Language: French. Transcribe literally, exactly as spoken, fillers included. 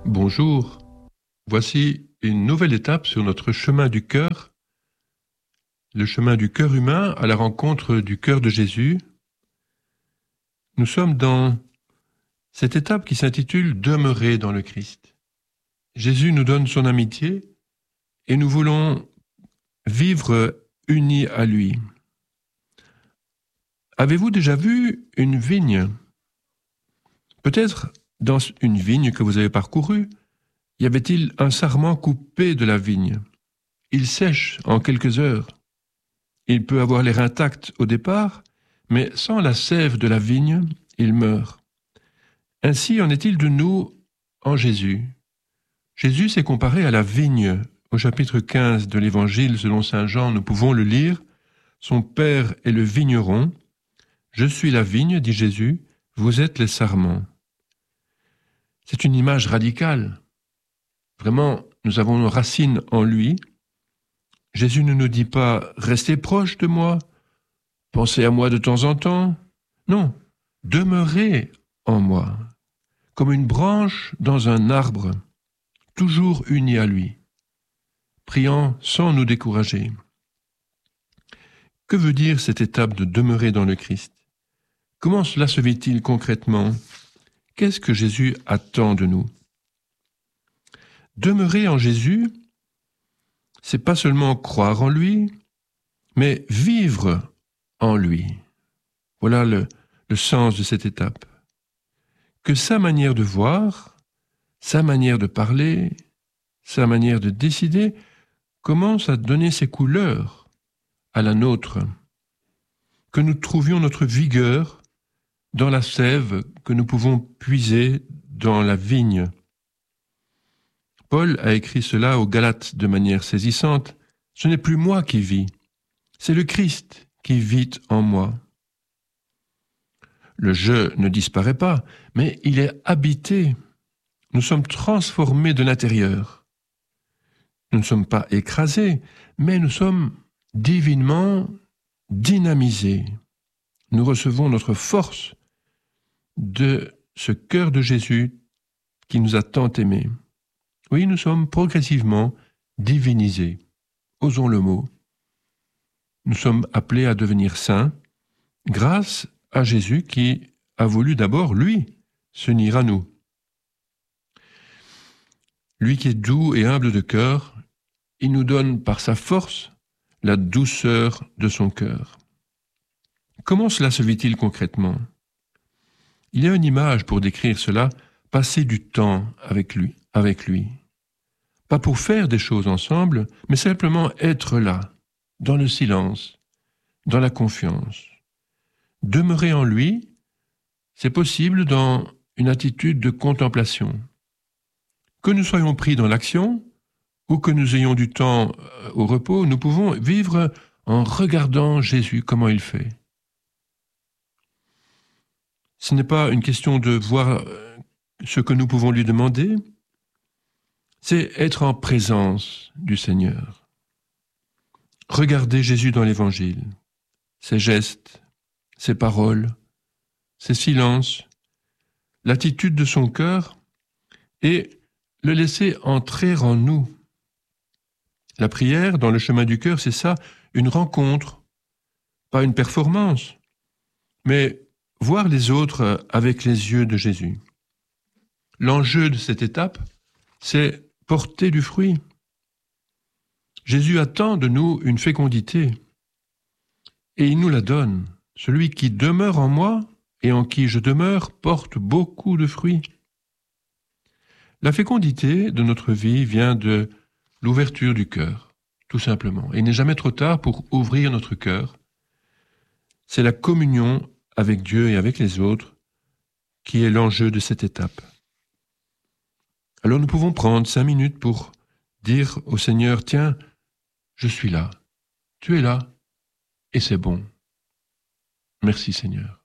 Bonjour, voici une nouvelle étape sur notre chemin du cœur, le chemin du cœur humain à la rencontre du cœur de Jésus. Nous sommes dans cette étape qui s'intitule « Demeurer dans le Christ ». Jésus nous donne son amitié et nous voulons vivre unis à lui. Avez-vous déjà vu une vigne ? Peut-être dans une vigne que vous avez parcourue, y avait-il un sarment coupé de la vigne. Il sèche en quelques heures. Il peut avoir l'air intact au départ, mais sans la sève de la vigne, il meurt. Ainsi en est-il de nous en Jésus. Jésus s'est comparé à la vigne. Au chapitre quinze de l'Évangile selon saint Jean, nous pouvons le lire. Son père est le vigneron. Je suis la vigne, dit Jésus, vous êtes les sarments. C'est une image radicale. Vraiment, nous avons nos racines en lui. Jésus ne nous dit pas « restez proche de moi, pensez à moi de temps en temps ». Non, demeurez en moi, comme une branche dans un arbre, toujours unie à lui, priant sans nous décourager. Que veut dire cette étape de demeurer dans le Christ ? Comment cela se vit-il concrètement ? Qu'est-ce que Jésus attend de nous ? Demeurer en Jésus, c'est pas seulement croire en lui, mais vivre en lui. Voilà le, le sens de cette étape. Que sa manière de voir, sa manière de parler, sa manière de décider commence à donner ses couleurs à la nôtre. Que nous trouvions notre vigueur dans la sève que nous pouvons puiser dans la vigne. Paul a écrit cela aux Galates de manière saisissante. « Ce n'est plus moi qui vis, c'est le Christ qui vit en moi. » Le « je » ne disparaît pas, mais il est habité. Nous sommes transformés de l'intérieur. Nous ne sommes pas écrasés, mais nous sommes divinement dynamisés. Nous recevons notre force de ce cœur de Jésus qui nous a tant aimés. Oui, nous sommes progressivement divinisés. Osons le mot. Nous sommes appelés à devenir saints grâce à Jésus qui a voulu d'abord, lui, s'unir à nous. Lui qui est doux et humble de cœur, il nous donne par sa force la douceur de son cœur. Comment cela se vit-il concrètement ? Il y a une image pour décrire cela, passer du temps avec lui, avec lui. Pas pour faire des choses ensemble, mais simplement être là, dans le silence, dans la confiance. Demeurer en lui, c'est possible dans une attitude de contemplation. Que nous soyons pris dans l'action ou que nous ayons du temps au repos, nous pouvons vivre en regardant Jésus, comment il fait. Ce n'est pas une question de voir ce que nous pouvons lui demander, c'est être en présence du Seigneur. Regardez Jésus dans l'Évangile, ses gestes, ses paroles, ses silences, l'attitude de son cœur et le laisser entrer en nous. La prière dans le chemin du cœur, c'est ça, une rencontre, pas une performance, mais voir les autres avec les yeux de Jésus. L'enjeu de cette étape, c'est porter du fruit. Jésus attend de nous une fécondité et il nous la donne. Celui qui demeure en moi et en qui je demeure porte beaucoup de fruits. La fécondité de notre vie vient de l'ouverture du cœur, tout simplement. Et il n'est jamais trop tard pour ouvrir notre cœur. C'est la communion avec Dieu et avec les autres qui est l'enjeu de cette étape. Alors nous pouvons prendre cinq minutes pour dire au Seigneur, tiens, je suis là, tu es là, et c'est bon. Merci Seigneur.